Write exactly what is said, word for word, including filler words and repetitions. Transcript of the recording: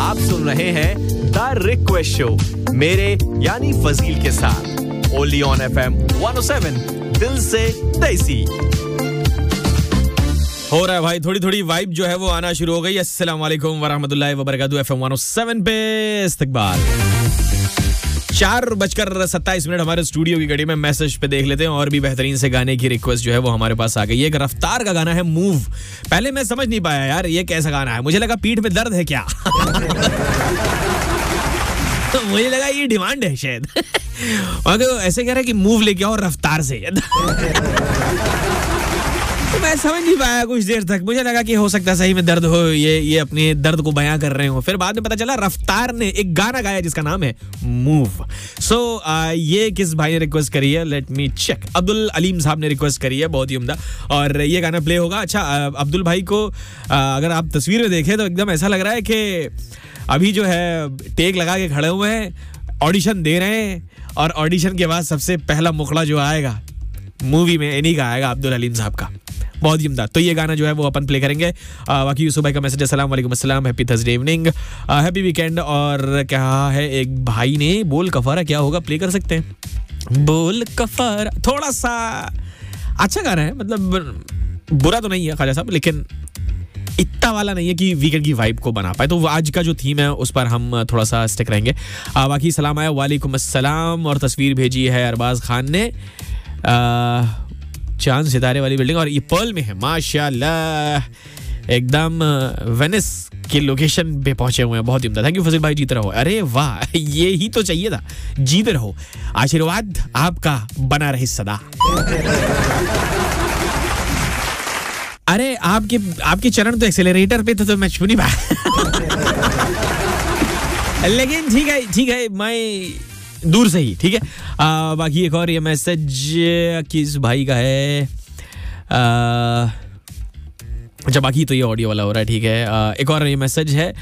आप सुन रहे हैं द रिक्वेस्ट शो मेरे यानी फजील के साथ only on FM one O seven दिल से देसी। हो रहा है भाई, थोड़ी थोड़ी वाइब जो है वो आना शुरू हो गई। अस्सलाम वालेकुम वरहमतुल्लाहि वबरकातुहू। एफएम वन ओ सेवन पे इस्तकबाल। चार बजकर सत्ताईस मिनट हमारे स्टूडियो की घड़ी में मैसेज पे देख लेते हैं और भी बेहतरीन से गाने की रिक्वेस्ट जो है वो हमारे पास आ गई है। एक रफ्तार का गाना है मूव। पहले मैं समझ नहीं पाया यार ये कैसा गाना है, मुझे लगा पीठ में दर्द है क्या। तो मुझे लगा ये डिमांड है शायद। और ऐसे कह रहा है कि मूव लेके आओ रफ्तार से। तो मैं समझ नहीं पाया कुछ देर तक, मुझे लगा कि हो सकता है सही में दर्द हो, ये ये अपने दर्द को बयां कर रहे हो। फिर बाद में पता चला रफ्तार ने एक गाना गाया जिसका नाम है मूव। सो so, ये किस भाई ने रिक्वेस्ट करी है, let me check. Abdul Aleem साहब ने रिक्वेस्ट करी है, बहुत ही उम्दा, और ये गाना प्ले होगा। अच्छा, अब्दुल भाई को अगर आप तस्वीर में देखें तो एकदम ऐसा लग रहा है कि अभी जो है टेक लगा के खड़े हुए हैं, ऑडिशन दे रहे हैं, और ऑडिशन के बाद सबसे पहला मुखड़ा जो आएगा मूवी में इन्हीं का आएगा, अब्दुल अलीम साहब का। बहुत ही उम्दा। तो ये गाना जो है वो अपन प्ले करेंगे। बाकी यूसुफ भाई का मैसेज, अस्सलाम वालेकुम अस्सलाम, happy Thursday evening, happy weekend. और क्या है, एक भाई ने बोल कफारा क्या होगा प्ले कर सकते हैं। बोल कफारा थोड़ा सा अच्छा गाना है, मतलब बुरा तो नहीं है ख्वाजा साहब, लेकिन इतना वाला नहीं है कि वीकेंड की वाइब को बना पाए। तो आज का जो थीम है उस पर हम थोड़ा सा स्टिक रहेंगे। आ, बाकी सलाम आया, वालेकुम अस्सलाम, और तस्वीर भेजी है अरबाज खान ने, चांद सितारे वाली बिल्डिंग, और ये पर्ल में है माशाल्लाह, एकदम वेनिस की लोकेशन पे पहुंचे हुए हैं। बहुत ही उम्दा, थैंक यू फजील भाई, जीते रहो। अरे वाह, ये ही तो चाहिए था, जीते रहो, आशीर्वाद आपका बना रहे सदा। अरे आपके आपके चरण तो एक्सेलरेटर पे थे तो मैं छू नहीं पाया। लेकिन ठीक है ठीक है, मैं दूर से ही ठीक है। आ, बाकी एक और ये मैसेज किस भाई का है, अच्छा बाकी तो ये ऑडियो वाला हो रहा है, ठीक है। आ, एक और ये मैसेज है